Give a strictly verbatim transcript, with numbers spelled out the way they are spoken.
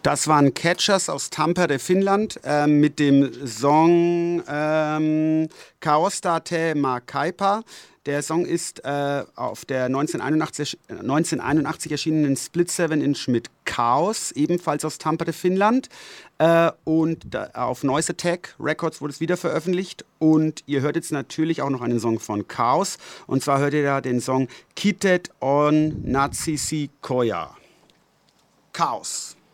Das waren Catchers aus Tampere, Finnland, äh, mit dem Song ähm, Kaosta te Makaipa. Der Song ist äh, auf der neunzehnhunderteinundachtzig, neunzehnhunderteinundachtzig erschienenen Split seven Inch mit Chaos, ebenfalls aus Tampere, Finnland. Äh, und da, auf Noise Attack Records wurde es wieder veröffentlicht. Und ihr hört jetzt natürlich auch noch einen Song von Chaos. Und zwar hört ihr da den Song Kitet on Natsisi Koya. Chaos.